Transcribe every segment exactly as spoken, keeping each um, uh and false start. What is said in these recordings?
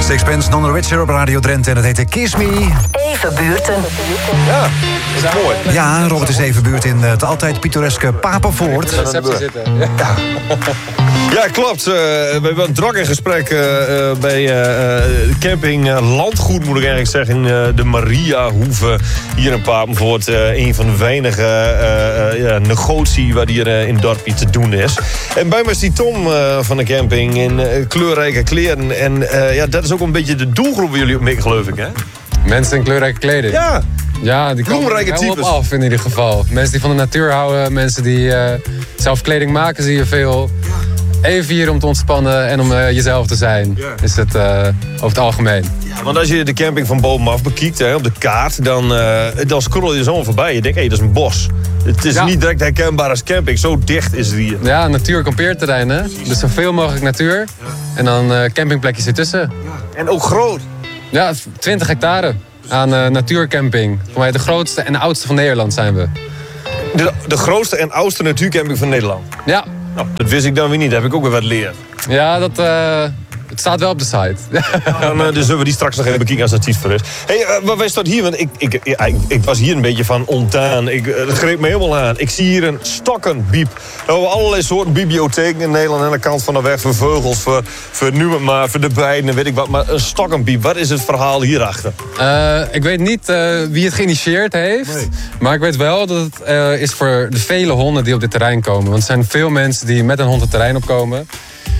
Sixpence, Non The Richer op Radio Drenthe en het heet Kiss Me. Even buurten. Ja, dat is mooi. Ja, Robert is even buurt in het altijd pittoreske Papenvoort. zitten. Ja. Ja, klopt. Uh, we hebben een druk in gesprek uh, bij uh, camping uh, Landgoed, moet ik eigenlijk zeggen. Uh, de Mariahoeve hier in Papenvoort. Uh, een van de weinige uh, uh, ja, negotie wat hier uh, in het dorpje te doen is. En bij mij is die Tom uh, van de camping in uh, kleurrijke kleren. En uh, ja, dat is ook een beetje de doelgroep waar jullie op mee, geloof ik, hè? Mensen in kleurrijke kleding. Ja. Ja, die komen er helemaal op af in ieder geval. Mensen die van de natuur houden, mensen die uh, zelf kleding maken, zie je veel. Even hier om te ontspannen en om uh, jezelf te zijn, ja. Is het uh, over het algemeen. Ja, want als je de camping van bovenaf bekijkt, hè, op de kaart, dan, uh, dan scroll je zo voorbij. Je denkt, hé, hey, dat is een bos. Het is ja. niet direct herkenbaar als camping, zo dicht is het hier. Ja, natuur-kampeerterrein, hè. Dus zoveel mogelijk natuur. Ja. En dan uh, campingplekjes ertussen. Ja. En ook groot. Ja, twintig hectare aan uh, natuurcamping. Voor mij de grootste en de oudste van Nederland zijn we. De, de grootste en oudste natuurcamping van Nederland? Ja. Nou, dat wist ik dan weer niet, daar heb ik ook weer wat leren. Ja, dat... Uh... Het staat wel op de site. Dan, uh, dus zullen we die straks nog even bekijken als dat iets voor is. Hé, hey, uh, wij staan hier, want ik, ik, ik, ik, ik was hier een beetje van ontdaan. Ik, uh, dat greep me helemaal aan. Ik zie hier een stokkenbiep. We hebben allerlei soorten bibliotheken in Nederland aan de kant van de weg. Voor vogels, voor, voor nu maar, voor de bijen, weet ik wat. Maar een stokkenbiep, wat is het verhaal hierachter? Uh, ik weet niet uh, wie het geïnitieerd heeft. Nee. Maar ik weet wel dat het uh, is voor de vele honden die op dit terrein komen. Want er zijn veel mensen die met een hond het terrein opkomen.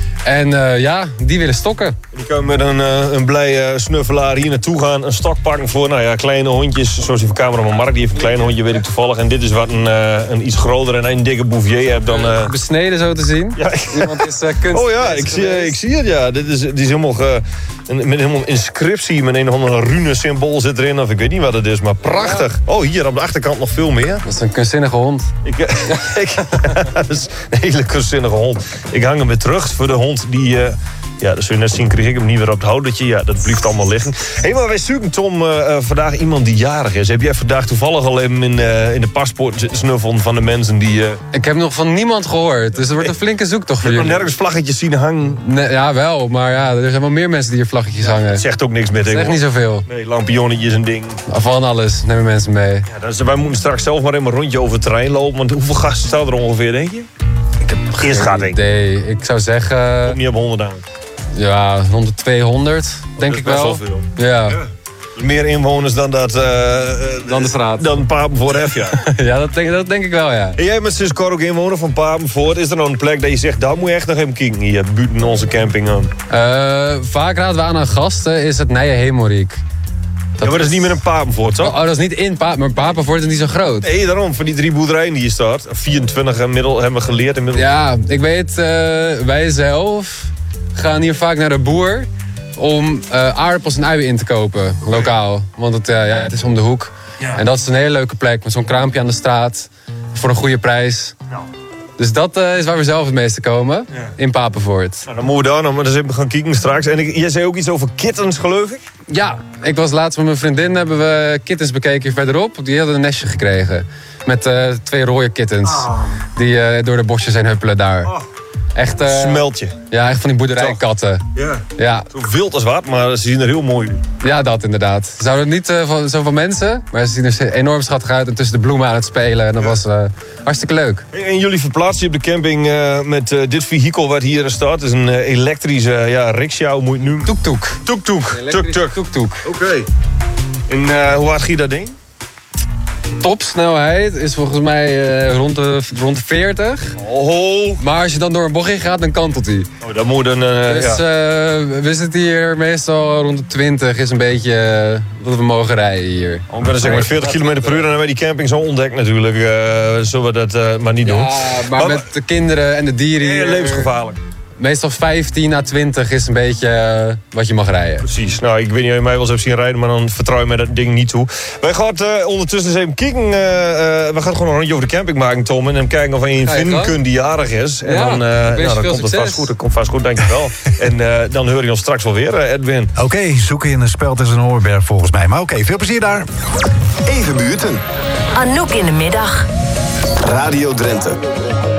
En uh, ja, die willen stokken. Die kunnen met een, uh, een blij uh, snuffelaar hier naartoe gaan. Een stok pakken voor nou ja, kleine hondjes. Zoals die van cameraman Mark, die heeft een klein hondje, weet ik toevallig. En dit is wat een, uh, een iets groter en een dikke bouvier hebt dan... Uh... Besneden zo te zien. Ja. Iemand is uh, kunst. Oh ja, ik zie, ik zie het, ja. Dit is, dit is helemaal, uh, een, met helemaal inscriptie. Met een of andere rune-symbool zit erin. Of ik weet niet wat het is, maar prachtig. Oh, hier op de achterkant nog veel meer. Dat is een kunstzinnige hond. Ik, uh, ik, dat is een hele kunstzinnige hond. Ik hang hem weer terug voor de hond die... Uh, Ja, dat zul je net zien, kreeg ik hem niet weer op het houdertje. Ja, dat blijft allemaal liggen. Hé, hey, maar wij zoeken, Tom, uh, vandaag iemand die jarig is. Heb jij vandaag toevallig al even in, uh, in de paspoort snuffelen van de mensen die... Uh... Ik heb nog van niemand gehoord, dus er wordt een flinke zoektocht voor jullie. Je hebt nog nergens vlaggetjes zien hangen? Nee, ja, wel, maar ja, er zijn wel meer mensen die hier vlaggetjes ja, hangen. Dat zegt ook niks met hem. Dat zegt niet zoveel. Nee, lampionnetjes en ding. Van alles nemen mensen mee. Ja, dat is, wij moeten straks zelf maar even een rondje over het terrein lopen. Want hoeveel gasten staan er ongeveer, denk je? Ik heb geen schatting. Nee, ik zou zeggen... Komt niet op honderd aan. Ja, rond de tweehonderd, denk ik wel. Best wel veel. Ja. Ja. Meer inwoners dan dat... Uh, dan de straat. Dan Papenvoort F, ja. Ja, dat denk, dat denk ik wel, ja. En jij bent sinds kort ook inwoner van Papenvoort. Is er nou een plek dat je zegt, daar moet je echt nog even kijken hier, buiten onze camping aan? Uh, vaak raden we aan aan gasten, is het Nije Hemelriek. Dat, ja, maar dat is niet met een Papenvoort, toch? Oh, dat is niet in Papenvoort, maar Papenvoort is niet zo groot. Nee, daarom, van die drie boerderijen die hier staat. vierentwintig inmiddels hebben we geleerd. Inmiddels. Ja, ik weet, uh, wij zelf... gaan hier vaak naar de boer om uh, aardappels en uien in te kopen, lokaal. Want het, uh, ja, het is om de hoek. Ja. En dat is een hele leuke plek, met zo'n kraampje aan de straat. Voor een goede prijs. Ja. Dus dat uh, is waar we zelf het meeste komen, ja. In Papenvoort. Nou, dan moeten we daar nog maar eens even gaan kijken straks. En ik, jij zei ook iets over kittens, geloof ik? Ja, ik was laatst met mijn vriendin, hebben we kittens bekeken hier verderop. Die hadden een nestje gekregen. Met uh, twee rode kittens. Oh. Die uh, door de bosjes zijn huppelen daar. Oh. Echt, uh, Smeltje. Ja, echt van die boerderijkatten. Ja. Ja. Zo wild als wat, maar ze zien er heel mooi uit. Ja, dat inderdaad. Ze zouden niet uh, van, zo van mensen, maar ze zien er enorm schattig uit en tussen de bloemen aan het spelen. En dat ja. was uh, hartstikke leuk. En jullie verplaatsen je op de camping uh, met uh, dit vehikel wat hier staat. Het is een uh, elektrische ja, rickshaw, hoe moet je het noemen? Toek-toek. Toek-toek. Tuk-tuk. Toek-toek. Oké. Okay. En uh, hoe hard gaat dat ding? Topsnelheid is volgens mij uh, rond, de, rond de veertig. Oh. Maar als je dan door een bocht gaat, dan kantelt hij. Oh, dat moet een... Uh, dus ja. uh, we zitten hier meestal rond de twintig. Is een beetje uh, wat we mogen rijden hier. Oh, ik ben zeggen, met veertig kilometer per uur. En dan hebben we die camping zo ontdekt natuurlijk. Uh, zullen we dat uh, maar niet doen. Ja, maar, maar met de kinderen en de dieren hier... Ja, levensgevaarlijk. Meestal vijftien à twintig is een beetje uh, wat je mag rijden. Precies. Nou, ik weet niet of je mij wel eens hebt zien rijden, maar dan vertrouw je mij dat ding niet toe. Wij gaan uh, ondertussen eens even kijken. Uh, uh, we gaan gewoon een rondje over de camping maken, Tom. En dan kijken of je een vinden kunt die jarig is. En ja, dan, uh, nou, dan komt het vast goed. Dat komt vast goed, denk ik wel. En uh, dan hoor je ons straks wel weer, uh, Edwin. Oké, okay, zoeken in een speld is een hoorberg volgens mij. Maar oké, okay, veel plezier daar. Even buurten. Anouk in de middag. Radio Drenthe.